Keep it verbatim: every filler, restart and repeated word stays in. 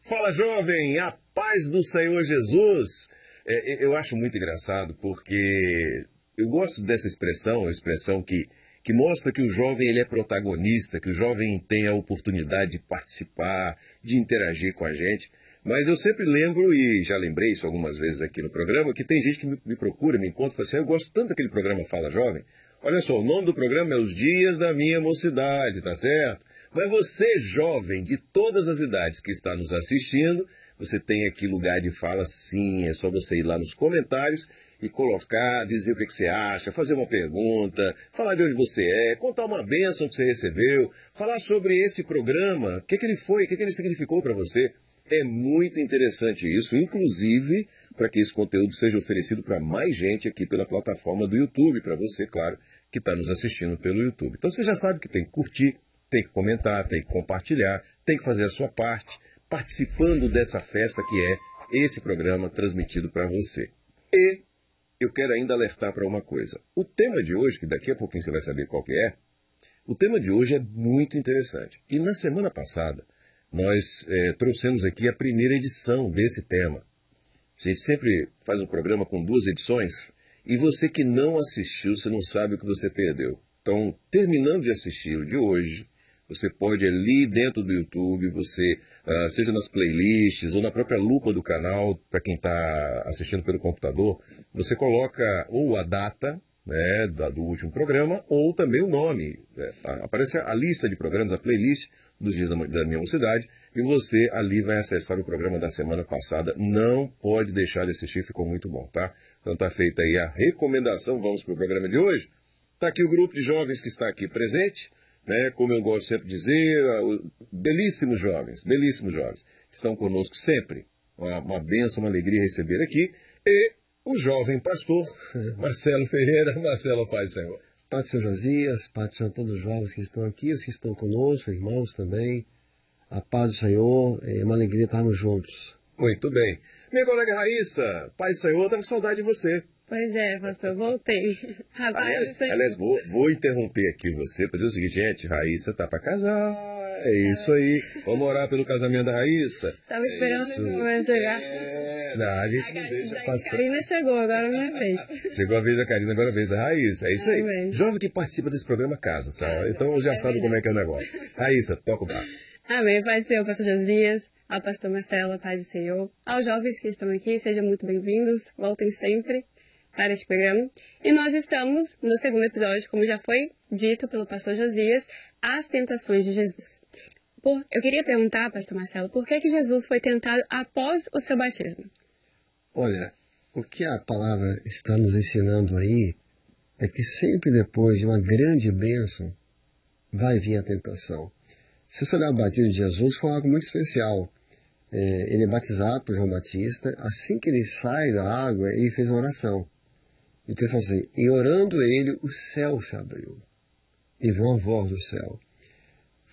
Fala, jovem, a paz do Senhor Jesus. É, eu acho muito engraçado porque eu gosto dessa expressão, a expressão que, que mostra que o jovem ele é protagonista, que o jovem tem a oportunidade de participar, de interagir com a gente. Mas eu sempre lembro, e já lembrei isso algumas vezes aqui no programa, que tem gente que me, me procura, me encontra e fala assim, eu gosto tanto daquele programa Fala Jovem. Olha só, o nome do programa é Os Dias da Minha Mocidade, tá certo? Mas você, jovem, de todas as idades que está nos assistindo, você tem aqui lugar de fala sim, é só você ir lá nos comentários e colocar, dizer o que, que você acha, fazer uma pergunta, falar de onde você é, contar uma bênção que você recebeu, falar sobre esse programa, o que, que ele foi, o que, que ele significou para você. É muito interessante isso, inclusive para que esse conteúdo seja oferecido para mais gente aqui pela plataforma do YouTube, para você, claro, que está nos assistindo pelo YouTube. Então você já sabe que tem que curtir, tem que comentar, tem que compartilhar, tem que fazer a sua parte, participando dessa festa que é esse programa transmitido para você. E eu quero ainda alertar para uma coisa. O tema de hoje, que daqui a pouquinho você vai saber qual que é, o tema de hoje é muito interessante. E na semana passada, nós é, trouxemos aqui a primeira edição desse tema. A gente sempre faz um programa com duas edições, e você que não assistiu, você não sabe o que você perdeu. Então, terminando de assistir o de hoje, você pode ali dentro do YouTube, você, uh, seja nas playlists ou na própria lupa do canal, para quem está assistindo pelo computador, você coloca ou a data, né, do último programa, ou também o nome. Né? Aparece a lista de programas, a playlist dos Dias da Minha Mocidade, e você ali vai acessar o programa da semana passada. Não pode deixar de assistir, ficou muito bom, tá? Então tá feita aí a recomendação, vamos para o programa de hoje. Está aqui o grupo de jovens que está aqui presente, né? Como eu gosto sempre de dizer, belíssimos jovens, belíssimos jovens, estão conosco sempre. Uma, uma bênção, uma alegria receber aqui. E o jovem pastor Marcelo Ferreira. Marcelo, paz do Senhor. Paz do Senhor Josias, paz do Senhor a todos os jovens que estão aqui, os que estão conosco, irmãos também. A paz do Senhor, é uma alegria estarmos juntos. Muito bem. Minha colega Raíssa, paz do Senhor, estava com saudade de você. Pois é, pastor, voltei. Rapaz, aliás, aliás vou, vou interromper aqui você para dizer o seguinte, gente, Raíssa tá para casar, é isso aí. Vamos orar pelo casamento da Raíssa. Estava esperando esse momento chegar. É, não, a gente a não deixa a passar. A Karina chegou, agora é minha vez. Chegou a vez da Karina, agora a vez da Raíssa, é isso aí. Amém. Jovem que participa desse programa casa, sabe? Então já é sabe verdade. como é que é o negócio. Raíssa, toca o barco. Amém, Pai do Senhor, pastor Josias, ao pastor Marcelo, paz do Senhor. Aos jovens que estão aqui, sejam muito bem-vindos, voltem sempre para este programa. E nós estamos no segundo episódio, como já foi dito pelo pastor Josias, as tentações de Jesus. Por, eu queria perguntar, pastor Marcelo, por que, que Jesus foi tentado após o seu batismo? Olha, o que a palavra está nos ensinando aí é que sempre depois de uma grande bênção vai vir a tentação. Se você olhar o batismo de Jesus, foi algo muito especial. É, ele é batizado por João Batista. Assim que ele sai da água, ele fez uma oração. E o texto fala assim, e orando ele, o céu se abriu. E veio uma voz do céu.